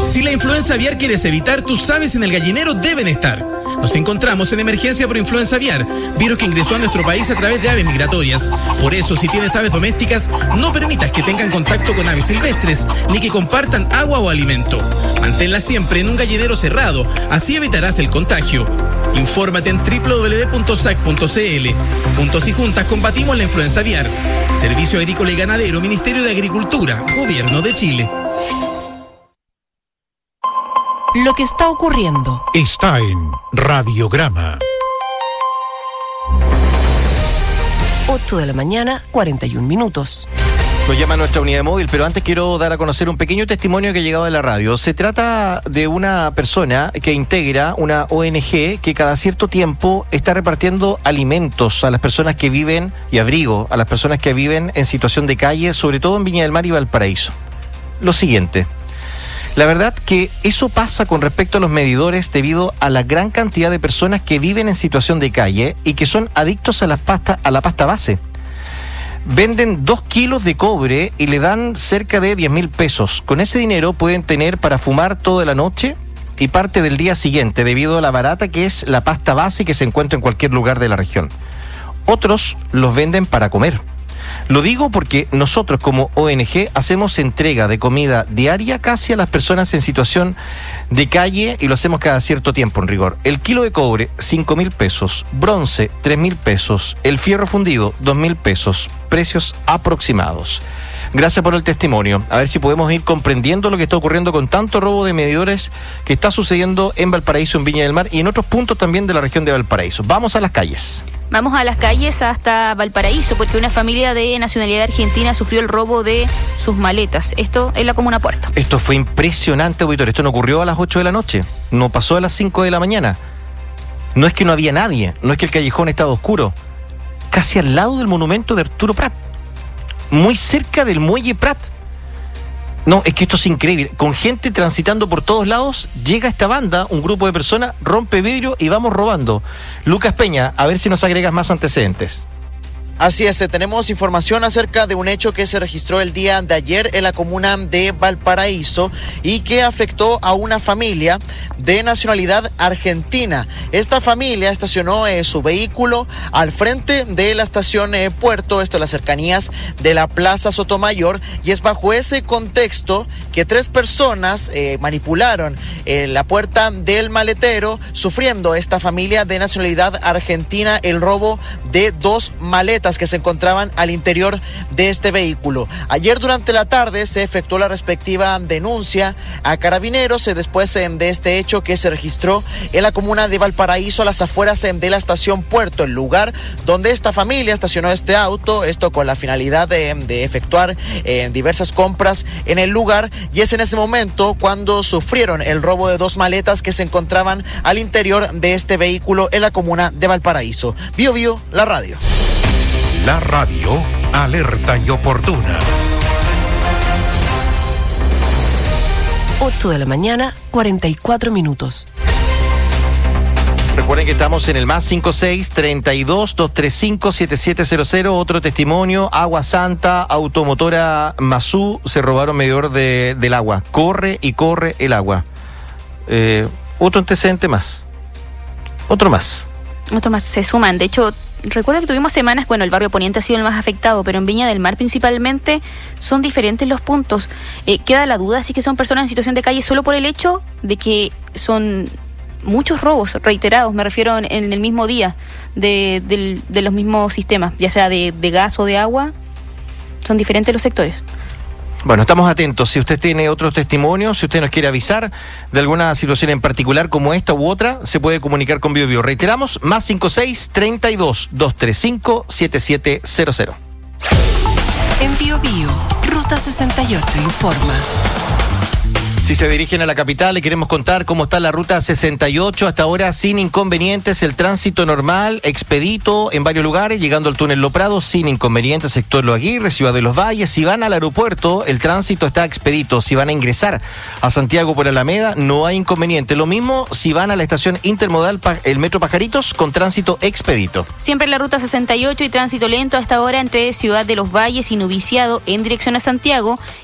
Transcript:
Si la influenza aviar quieres evitar, tus aves en el gallinero deben estar. Nos encontramos en emergencia por influenza aviar, virus que ingresó a nuestro país a través de aves migratorias. Por eso, si tienes aves domésticas, no permitas que tengan contacto con aves silvestres, ni que compartan agua o alimento. Manténlas siempre en un gallinero cerrado, así evitarás el contagio. Infórmate en www.sac.cl. Juntos y juntas combatimos la influenza aviar. Servicio Agrícola y Ganadero, Ministerio de Agricultura, Gobierno de Chile. Lo que está ocurriendo está en Radiograma. 8 de la mañana, 41 minutos. Nos llama nuestra unidad móvil, pero antes quiero dar a conocer un pequeño testimonio que ha llegado de la radio. Se trata de una persona que integra una ONG que cada cierto tiempo está repartiendo alimentos a las personas que viven, y abrigo a las personas que viven en situación de calle, sobre todo en Viña del Mar y Valparaíso. Lo siguiente: la verdad que eso pasa con respecto a los medidores debido a la gran cantidad de personas que viven en situación de calle y que son adictos a la pasta base. Venden 2 kilos de cobre y le dan cerca de 10.000 pesos. Con ese dinero pueden tener para fumar toda la noche y parte del día siguiente, debido a la barata que es la pasta base que se encuentra en cualquier lugar de la región. Otros los venden para comer. Lo digo porque nosotros como ONG hacemos entrega de comida diaria casi a las personas en situación de calle y lo hacemos cada cierto tiempo en rigor. El kilo de cobre, 5.000 pesos, bronce, 3.000 pesos, el fierro fundido, 2.000 pesos, precios aproximados. Gracias por el testimonio. A ver si podemos ir comprendiendo lo que está ocurriendo con tanto robo de medidores que está sucediendo en Valparaíso, en Viña del Mar y en otros puntos también de la región de Valparaíso. Vamos a las calles. Vamos a las calles hasta Valparaíso, porque una familia de nacionalidad argentina sufrió el robo de sus maletas. Esto en la comuna Puerto. Esto fue impresionante, auditor. Esto no ocurrió a las 8 de la noche, no pasó a las 5 de la mañana. No es que no había nadie, no es que el callejón estaba oscuro. Casi al lado del monumento de Arturo Prat, muy cerca del muelle Prat. No, es que esto es increíble. Con gente transitando por todos lados, llega esta banda, un grupo de personas, rompe vidrio y vamos robando. Lucas Peña, a ver si nos agregas más antecedentes. Así es, tenemos información acerca de un hecho que se registró el día de ayer en la comuna de Valparaíso y que afectó a una familia de nacionalidad argentina. Esta familia estacionó su vehículo al frente de la estación Puerto, esto en las cercanías de la Plaza Sotomayor, y es bajo ese contexto que 3 personas manipularon la puerta del maletero, sufriendo esta familia de nacionalidad argentina el robo de 2 maletas que se encontraban al interior de este vehículo. Ayer durante la tarde se efectuó la respectiva denuncia a Carabineros después de este hecho que se registró en la comuna de Valparaíso, a las afueras de la estación Puerto, el lugar donde esta familia estacionó este auto, esto con la finalidad de efectuar diversas compras en el lugar, y es en ese momento cuando sufrieron el robo de 2 maletas que se encontraban al interior de este vehículo en la comuna de Valparaíso. Bio Bio, la radio. La radio, alerta y oportuna. 8 de la mañana, 44 minutos. Recuerden que estamos en el más 56-32-235-7700. Otro testimonio: Agua Santa, automotora Mazú, se robaron medidor del agua. Corre y corre el agua. Otro antecedente más. Otro más se suman. De hecho, recuerdo que tuvimos semanas, bueno, el barrio Poniente ha sido el más afectado, pero en Viña del Mar principalmente son diferentes los puntos. Queda la duda si que son personas en situación de calle solo por el hecho de que son muchos robos reiterados, me refiero en el mismo día, de los mismos sistemas, ya sea de gas o de agua. Son diferentes los sectores. Bueno, estamos atentos. Si usted tiene otros testimonios, si usted nos quiere avisar de alguna situación en particular como esta u otra, se puede comunicar con Bio Bio. Reiteramos, más 56-32-235-7700. En Bio Bio, Ruta 68 informa. Si se dirigen a la capital, le queremos contar cómo está la Ruta 68. Hasta ahora sin inconvenientes, el tránsito normal, expedito en varios lugares, llegando al túnel Lo Prado sin inconvenientes, sector Lo Aguirre, Ciudad de los Valles. Si van al aeropuerto, el tránsito está expedito. Si van a ingresar a Santiago por Alameda, no hay inconveniente. Lo mismo si van a la estación intermodal, el Metro Pajaritos, con tránsito expedito. Siempre en la Ruta 68 y tránsito lento hasta ahora entre Ciudad de los Valles y Noviciado en dirección a Santiago,